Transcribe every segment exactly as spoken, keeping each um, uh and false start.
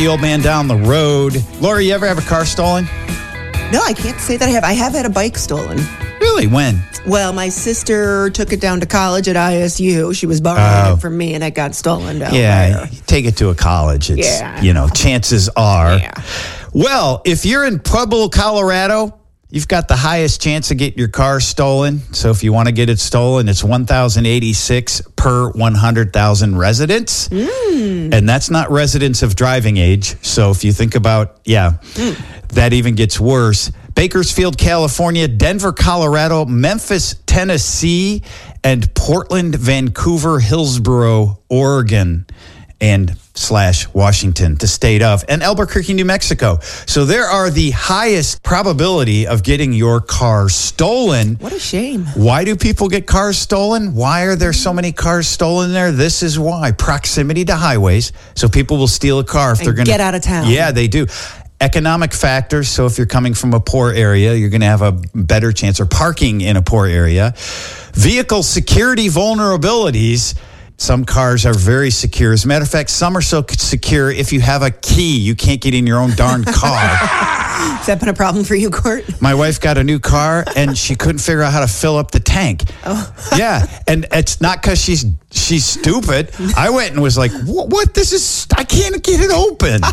The old man down the road. Laura, you ever have a car stolen? No, I can't say that I have. I have had a bike stolen. Really? When? Well, my sister took it down to college at I S U. She was borrowing Oh. it from me, and it got stolen down Yeah, there. take it to a college. It's, Yeah. you know, chances are. Yeah. Well, if you're in Pueblo, Colorado, you've got the highest chance of getting your car stolen. So if you want to get it stolen, it's one thousand eighty-six per one hundred thousand residents. Mm. And that's not residents of driving age. So if you think about, yeah, mm. that even gets worse. Bakersfield, California, Denver, Colorado, Memphis, Tennessee, and Portland, Vancouver, Hillsboro, Oregon, and slash Washington, the state of, and Albuquerque, New Mexico. So there are the highest probability of getting your car stolen. What a shame. Why do people get cars stolen? Why are there so many cars stolen there? This is why. Proximity to highways. So people will steal a car if And they're going to get out of town. Yeah, they do. Economic factors. So if you're coming from a poor area, you're going to have a better chance, or parking in a poor area. Vehicle security vulnerabilities. Some cars are very secure. As a matter of fact, some are so secure, if you have a key, you can't get in your own darn car. Has that been a problem for you, Court? My wife got a new car, and she couldn't figure out how to fill up the tank. Oh. Yeah, and it's not because she's she's stupid. I went and was like, what, what? This is, I can't get it open.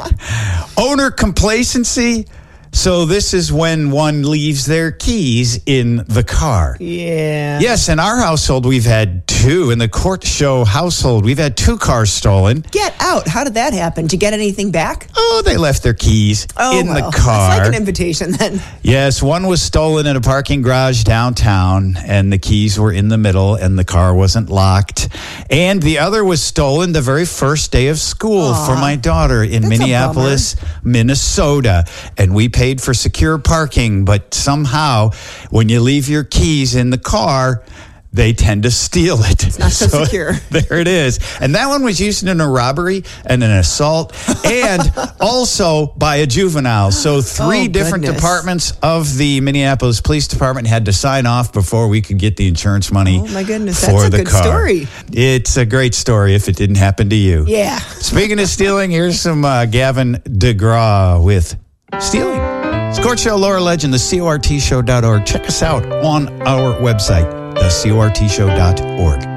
Owner complacency. So this is when one leaves their keys in the car. Yeah. Yes, in our household, we've had two. In the Court Show household, we've had two cars stolen. Get out. How did that happen? Did you get anything back? Oh, they left their keys oh, in well, the car. That's like an invitation then. Yes, one was stolen in a parking garage downtown, and the keys were in the middle, and the car wasn't locked. And the other was stolen the very first day of school Aww. for my daughter in That's Minneapolis, Minnesota. And we paid for secure parking, but somehow when you leave your keys in the car, they tend to steal it. It's not so, so secure. There it is. And that one was used in a robbery and an assault, and also by a juvenile. So three oh, different goodness. departments of the Minneapolis Police Department had to sign off before we could get the insurance money. Oh my goodness, for that's a the good car. story. It's a great story if it didn't happen to you. Yeah. Speaking of stealing, here's some uh, Gavin DeGraw with Stealing. It's Court Show, Laura Legend, the C O R T show dot org. Check us out on our website, the C O R T show dot org.